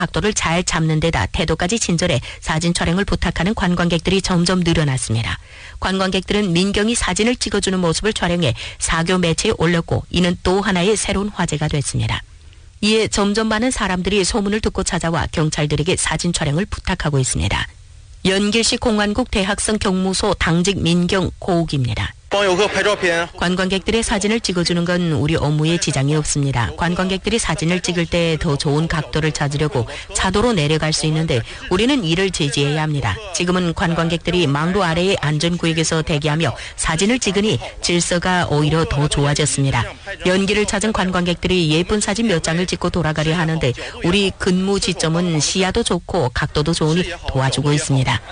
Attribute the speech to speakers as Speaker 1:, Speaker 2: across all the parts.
Speaker 1: 각도를 잘 잡는 데다 태도까지 친절해 사진 촬영을 부탁하는 관광객들이 점점 늘어났습니다. 관광객들은 민경이 사진을 찍어주는 모습을 촬영해 사교 매체에 올렸고 이는 또 하나의 새로운 화제가 됐습니다. 이에 점점 많은 사람들이 소문을 듣고 찾아와 경찰들에게 사진 촬영을 부탁하고 있습니다. 연길시 공안국 대학생 경무소 당직 민경 고욱입니다. 관광객들의 사진을 찍어주는 건 우리 업무에 지장이 없습니다. 관광객들이 사진을 찍을 때 더 좋은 각도를 찾으려고 차도로 내려갈 수 있는데 우리는 이를 제지해야 합니다. 지금은 관광객들이 망루 아래의 안전구역에서 대기하며 사진을 찍으니 질서가 오히려 더 좋아졌습니다. 연기를 찾은 관광객들이 예쁜 사진 몇 장을 찍고 돌아가려 하는데 우리 근무 지점은 시야도 좋고 각도도 좋으니 도와주고 있습니다.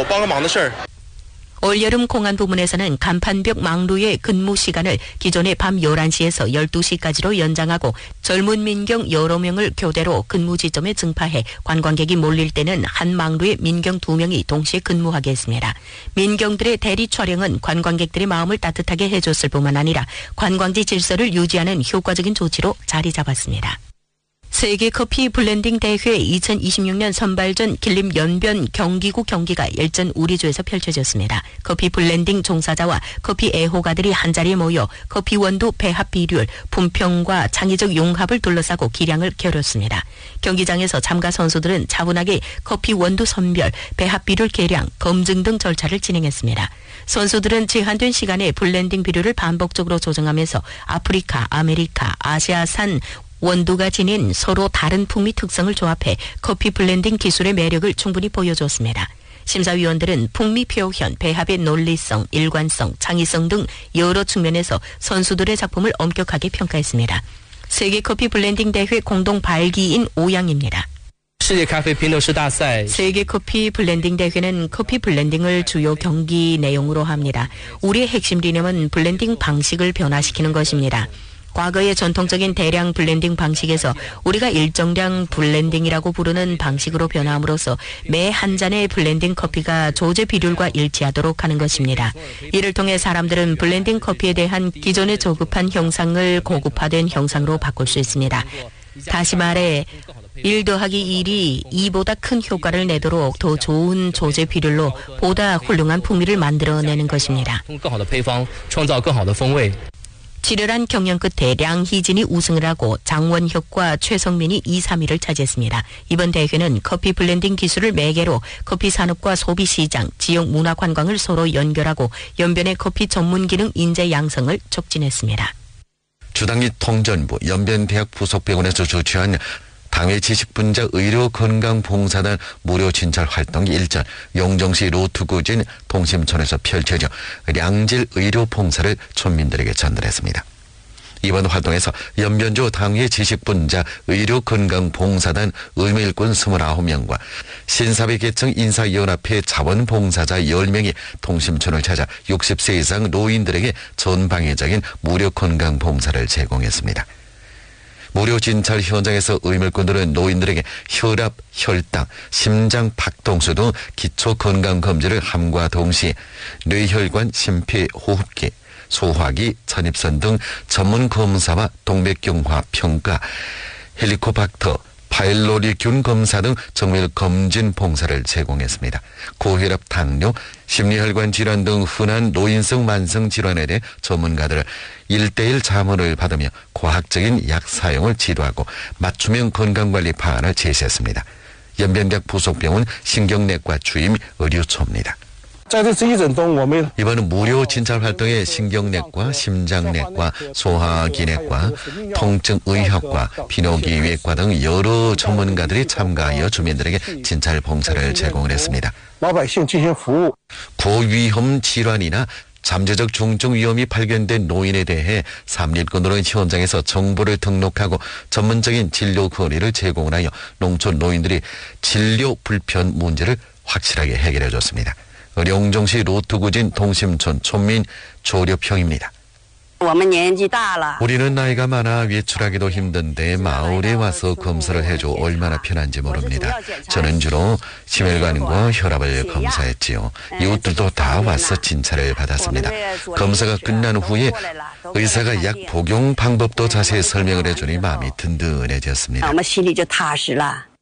Speaker 1: 올여름 공안 부문에서는 간판벽 망루의 근무 시간을 기존의 밤 11시에서 12시까지로 연장하고 젊은 민경 여러 명을 교대로 근무 지점에 증파해 관광객이 몰릴 때는 한 망루에 민경 2명이 동시에 근무하게 했습니다. 민경들의 대리 촬영은 관광객들의 마음을 따뜻하게 해줬을 뿐만 아니라 관광지 질서를 유지하는 효과적인 조치로 자리 잡았습니다. 세계 커피 블렌딩 대회 2026년 선발전 길림 연변 경기구 경기가 열전 우리주에서 펼쳐졌습니다. 커피 블렌딩 종사자와 커피 애호가들이 한자리에 모여 커피 원두 배합 비율, 품평과 창의적 융합을 둘러싸고 기량을 겨뤘습니다. 경기장에서 참가 선수들은 차분하게 커피 원두 선별, 배합 비율 계량, 검증 등 절차를 진행했습니다. 선수들은 제한된 시간에 블렌딩 비율을 반복적으로 조정하면서 아프리카, 아메리카, 아시아산 원두가 지닌 서로 다른 풍미 특성을 조합해 커피 블렌딩 기술의 매력을 충분히 보여줬습니다. 심사위원들은 풍미 표현, 배합의 논리성, 일관성, 창의성 등 여러 측면에서 선수들의 작품을 엄격하게 평가했습니다. 세계 커피 블렌딩 대회 공동 발기인 오양입니다. 세계 커피 블렌딩 대회는 커피 블렌딩을 주요 경기 내용으로 합니다. 우리의 핵심理念은 블렌딩 방식을 변화시키는 것입니다. 과거의 전통적인 대량 블렌딩 방식에서 우리가 일정량 블렌딩이라고 부르는 방식으로 변함으로써 매 한 잔의 블렌딩 커피가 조제 비율과 일치하도록 하는 것입니다. 이를 통해 사람들은 블렌딩 커피에 대한 기존의 저급한 형상을 고급화된 형상으로 바꿀 수 있습니다. 다시 말해 1 더하기 1이 2보다 큰 효과를 내도록 더 좋은 조제 비율로 보다 훌륭한 풍미를 만들어내는 것입니다. 치열한 경연 끝에 량희진이 우승을 하고 장원혁과 최성민이 2, 3위를 차지했습니다. 이번 대회는 커피 블렌딩 기술을 매개로 커피 산업과 소비 시장, 지역 문화 관광을 서로 연결하고 연변의 커피 전문 기능 인재 양성을 촉진했습니다.
Speaker 2: 주당리 통전부 연변대학 부속병원에서 주최한 당회 지식분자 의료건강봉사단 무료 진찰 활동이 일전 용정시 로투구진 동심촌에서 펼쳐져 량질 의료봉사를 촌민들에게 전달했습니다. 이번 활동에서 연변조 당회 지식분자 의료건강봉사단 의무일꾼 29명과 신사회계층 인사연합회 자원봉사자 10명이 동심촌을 찾아 60세 이상 노인들에게 전방위적인 무료 건강봉사를 제공했습니다. 무료 진찰 현장에서 의무일꾼들은 노인들에게 혈압, 혈당, 심장 박동수 등 기초 건강검진을 함과 동시에 뇌혈관, 심폐호흡기, 소화기, 전입선 등 전문 검사와 동맥경화 평가, 헬리코박터, 파일로리균 검사 등 정밀 검진 봉사를 제공했습니다. 고혈압, 당뇨, 심리혈관 질환 등 흔한 노인성 만성 질환에 대해 전문가들 1:1 자문을 받으며 과학적인 약 사용을 지도하고 맞춤형 건강관리 방안을 제시했습니다. 연변대학 부속병원 신경내과 주임 의료초입니다. 이번은 무료 진찰 활동에 신경내과, 심장내과, 소화기내과, 통증의학과, 비뇨기외과 등 여러 전문가들이 참가하여 주민들에게 진찰 봉사를 제공을 했습니다. 고위험 질환이나 잠재적 중증 위험이 발견된 노인에 대해 삼일꾼으로는 현장에서 정보를 등록하고 전문적인 진료 거리를 제공을 하여 농촌 노인들이 진료 불편 문제를 확실하게 해결해 줬습니다. 용정시 로투구진 동심촌 촌민 조렵형입니다. 우리는 나이가 많아 외출하기도 힘든데 마을에 와서 검사를 해줘 얼마나 편한지 모릅니다. 저는 주로 심혈관과 혈압을 검사했지요. 이웃들도 다 와서 진찰을 받았습니다. 검사가 끝난 후에 의사가 약 복용 방법도 자세히 설명을 해주니 마음이 든든해졌습니다.